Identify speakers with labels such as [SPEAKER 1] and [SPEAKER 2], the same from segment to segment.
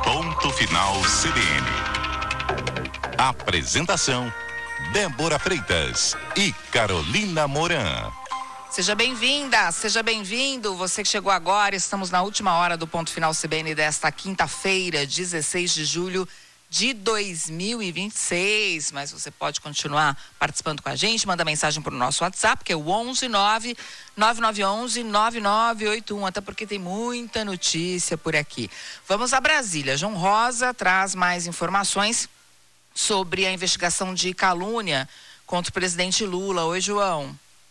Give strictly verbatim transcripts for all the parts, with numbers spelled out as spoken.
[SPEAKER 1] Ponto Final C B N. Apresentação: Débora Freitas e Carolina Moran.
[SPEAKER 2] Seja bem-vinda, seja bem-vindo. Você que chegou agora, estamos na última hora do Ponto Final C B N desta quinta-feira, dezesseis de julho de dois mil e vinte e seis. Mas você pode continuar participando com a gente, manda mensagem para o nosso WhatsApp, que é o onze nove nove nove um um nove nove oito um, até porque tem muita notícia por aqui. Vamos a Brasília. João Rosa traz mais informações sobre a investigação de calúnia contra o presidente Lula. Oi, João.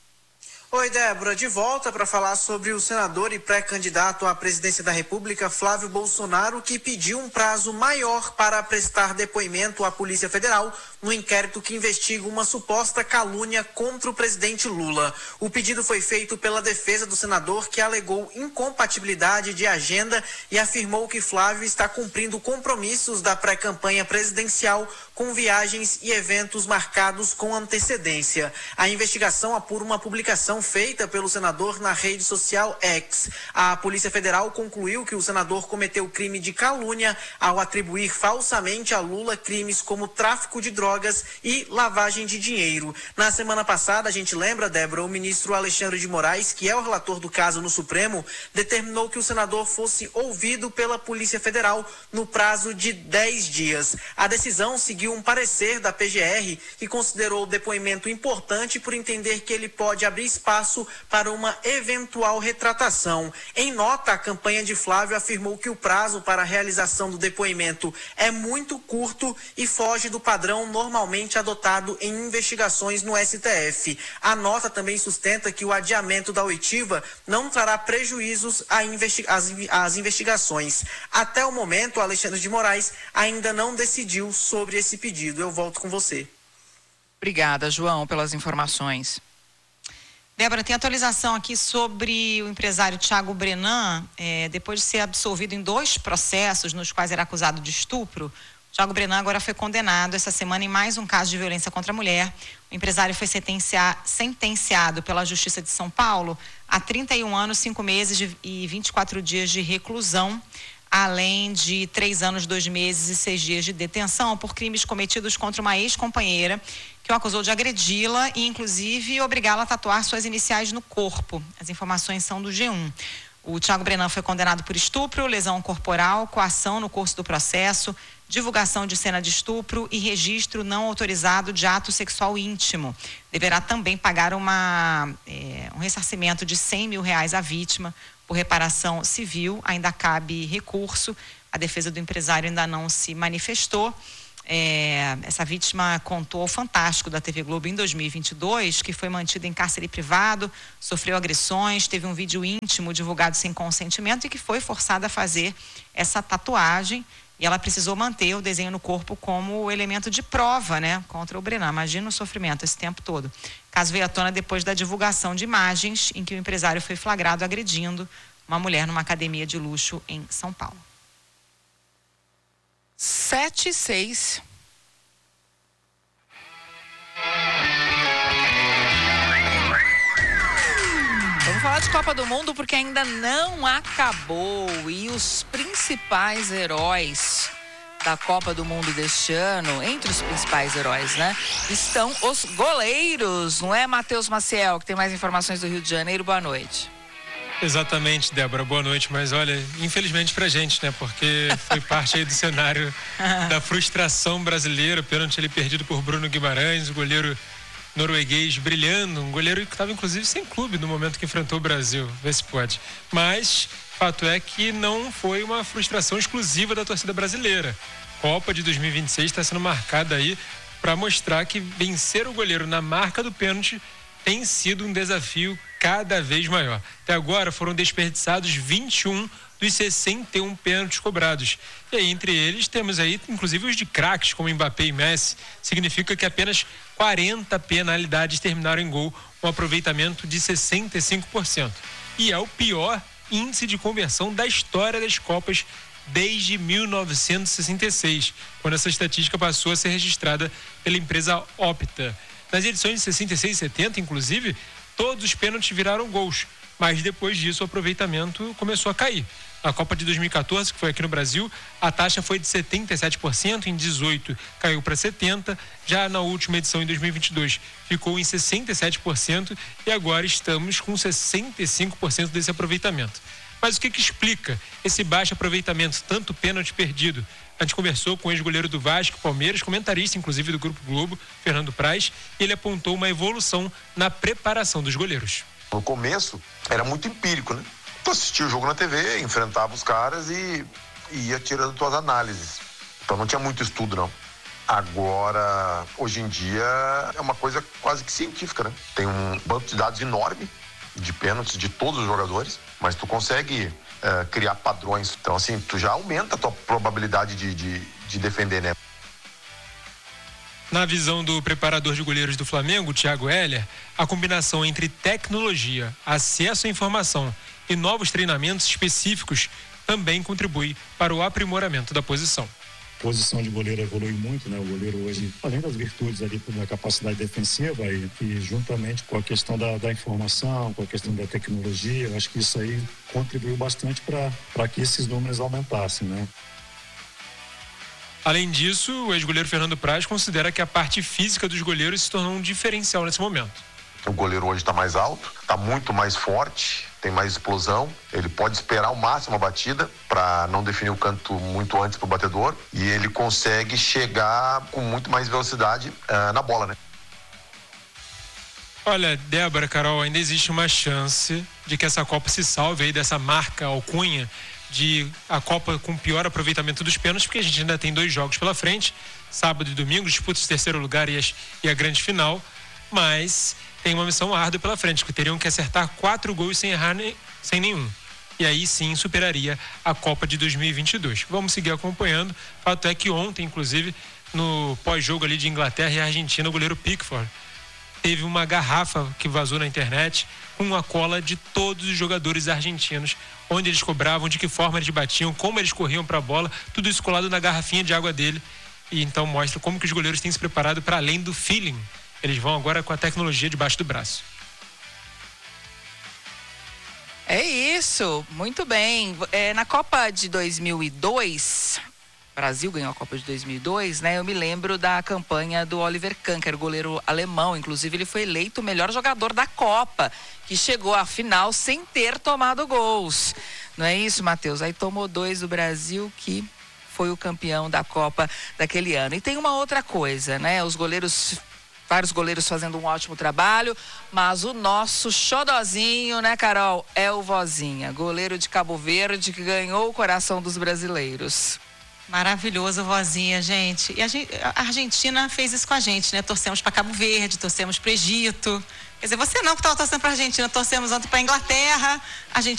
[SPEAKER 3] Oi, Débora, de volta para falar sobre o senador e pré-candidato à presidência da República, Flávio Bolsonaro, que pediu um prazo maior para prestar depoimento à Polícia Federal no inquérito que investiga uma suposta calúnia contra o presidente Lula. O pedido foi feito pela defesa do senador, que alegou incompatibilidade de agenda e afirmou que Flávio está cumprindo compromissos da pré-campanha presidencial com viagens e eventos marcados com antecedência. A investigação apura uma publicação feita pelo senador na rede social X. A Polícia Federal concluiu que o senador cometeu crime de calúnia ao atribuir falsamente a Lula crimes como tráfico de drogas e lavagem de dinheiro. Na semana passada, a gente lembra, Débora, o ministro Alexandre de Moraes, que é o relator do caso no Supremo, determinou que o senador fosse ouvido pela Polícia Federal no prazo de dez dias. A decisão seguiu um parecer da P G R, que considerou o depoimento importante por entender que ele pode abrir espaço para uma eventual retratação. Em nota, a campanha de Flávio afirmou que o prazo para a realização do depoimento é muito curto e foge do padrão normalmente adotado em investigações no S T F. A nota também sustenta que o adiamento da oitiva não trará prejuízos às, às investigações. Até o momento, Alexandre de Moraes ainda não decidiu sobre esse pedido. Eu volto com você.
[SPEAKER 2] Obrigada, João, pelas informações.
[SPEAKER 4] Débora, tem atualização aqui sobre o empresário Thiago Brenan, é, depois de ser absolvido em dois processos nos quais era acusado de estupro. O Thiago Brenan agora foi condenado essa semana em mais um caso de violência contra a mulher. O empresário foi sentenciado pela Justiça de São Paulo a trinta e um anos, cinco meses de, e vinte e quatro dias de reclusão, além de três anos, dois meses e seis dias de detenção por crimes cometidos contra uma ex-companheira que o acusou de agredi-la e, inclusive, obrigá-la a tatuar suas iniciais no corpo. As informações são do G um. O Thiago Brenan foi condenado por estupro, lesão corporal, coação no curso do processo, divulgação de cena de estupro e registro não autorizado de ato sexual íntimo. Deverá também pagar uma, é, um ressarcimento de cem mil reais à vítima por reparação civil. Ainda cabe recurso. A defesa do empresário ainda não se manifestou. É, essa vítima contou ao Fantástico da T V Globo em dois mil e vinte e dois que foi mantida em cárcere privado, sofreu agressões, teve um vídeo íntimo divulgado sem consentimento e que foi forçada a fazer essa tatuagem, e ela precisou manter o desenho no corpo como elemento de prova, né, contra o Brenan. Imagina o sofrimento esse tempo todo. O caso veio à tona depois da divulgação de imagens em que o empresário foi flagrado agredindo uma mulher numa academia de luxo em São Paulo.
[SPEAKER 2] Sete e seis. Vamos falar de Copa do Mundo porque ainda não acabou e os principais heróis da Copa do Mundo deste ano, entre os principais heróis, né, estão os goleiros, não é, Matheus Maciel, que tem mais informações do Rio de Janeiro. Boa noite.
[SPEAKER 5] Exatamente, Débora, boa noite, mas olha, infelizmente pra gente, né, porque foi parte aí do cenário da frustração brasileira, pênalti ali perdido por Bruno Guimarães, o goleiro norueguês brilhando, um goleiro que estava inclusive sem clube no momento que enfrentou o Brasil, vê se pode. Mas fato é que não foi uma frustração exclusiva da torcida brasileira. Copa de dois mil e vinte e seis está sendo marcada aí para mostrar que vencer o goleiro na marca do pênalti tem sido um desafio cada vez maior. Até agora foram desperdiçados vinte e um dos sessenta e um pênaltis cobrados. E aí, entre eles, temos aí, inclusive, os de craques, como Mbappé e Messi. Significa que apenas quarenta penalidades terminaram em gol, um aproveitamento de sessenta e cinco por cento. E é o pior índice de conversão da história das Copas desde mil novecentos e sessenta e seis, quando essa estatística passou a ser registrada pela empresa Opta. Nas edições de sessenta e seis e setenta, inclusive, todos os pênaltis viraram gols, mas depois disso o aproveitamento começou a cair. Na Copa de dois mil e quatorze, que foi aqui no Brasil, a taxa foi de setenta e sete por cento, em dezoito caiu para setenta por cento, já na última edição, em dois mil e vinte e dois, ficou em sessenta e sete por cento e agora estamos com sessenta e cinco por cento desse aproveitamento. Mas o que que explica esse baixo aproveitamento, tanto pênalti perdido? A gente conversou com o ex-goleiro do Vasco, Palmeiras, comentarista inclusive do Grupo Globo, Fernando Praz, e ele apontou uma evolução na preparação dos goleiros.
[SPEAKER 6] No começo era muito empírico, né? Tu assistia o jogo na T V, enfrentava os caras e, e ia tirando tuas análises. Então não tinha muito estudo, não. Agora, hoje em dia, é uma coisa quase que científica, né? Tem um banco de dados enorme de pênaltis de todos os jogadores, mas tu consegue uh, criar padrões. Então, assim, tu já aumenta a tua probabilidade de, de, de defender, né?
[SPEAKER 5] Na visão do preparador de goleiros do Flamengo, Thiago Heller, a combinação entre tecnologia, acesso à informação e novos treinamentos específicos também contribui para o aprimoramento da posição.
[SPEAKER 7] A posição de goleiro evolui muito, né? O goleiro hoje, além das virtudes ali da capacidade defensiva e, e juntamente com a questão da, da informação, com a questão da tecnologia, eu acho que isso aí contribuiu bastante para que esses números aumentassem, né?
[SPEAKER 5] Além disso, o ex-goleiro Fernando Praz considera que a parte física dos goleiros se tornou um diferencial nesse momento.
[SPEAKER 6] O goleiro hoje está mais alto, está muito mais forte, tem mais explosão, ele pode esperar ao máximo a batida para não definir o canto muito antes para o batedor e ele consegue chegar com muito mais velocidade uh, na bola, né?
[SPEAKER 5] Olha, Débora, Carol, ainda existe uma chance de que essa Copa se salve aí dessa marca alcunha de a Copa com pior aproveitamento dos pênaltis, porque a gente ainda tem dois jogos pela frente, sábado e domingo, disputa de terceiro lugar e, as, e a grande final, mas tem uma missão árdua pela frente, que teriam que acertar quatro gols sem errar nem, sem nenhum. E aí sim superaria a Copa de dois mil e vinte e dois. Vamos seguir acompanhando. Fato é que ontem, inclusive, no pós-jogo ali de Inglaterra e Argentina, o goleiro Pickford teve uma garrafa que vazou na internet com a cola de todos os jogadores argentinos, onde eles cobravam, de que forma eles batiam, como eles corriam para a bola, tudo isso colado na garrafinha de água dele. E então mostra como que os goleiros têm se preparado para além do feeling. Eles vão agora com a tecnologia debaixo do braço.
[SPEAKER 2] É isso, muito bem. É, na Copa de dois mil e dois, o Brasil ganhou a Copa de dois mil e dois, né? Eu me lembro da campanha do Oliver Kahn, que era o goleiro alemão. Inclusive, ele foi eleito o melhor jogador da Copa, que chegou à final sem ter tomado gols. Não é isso, Matheus? Aí tomou dois do Brasil, que foi o campeão da Copa daquele ano. E tem uma outra coisa, né? Os goleiros... Vários goleiros fazendo um ótimo trabalho, mas o nosso xodozinho, né, Carol, é o Vozinha, goleiro de Cabo Verde, que ganhou o coração dos brasileiros.
[SPEAKER 4] Maravilhoso, Vozinha, gente. E a, gente, a Argentina fez isso com a gente, né? Torcemos para Cabo Verde, torcemos para Egito. Quer dizer, você não que estava torcendo para a Argentina, torcemos ontem para a Inglaterra, a gente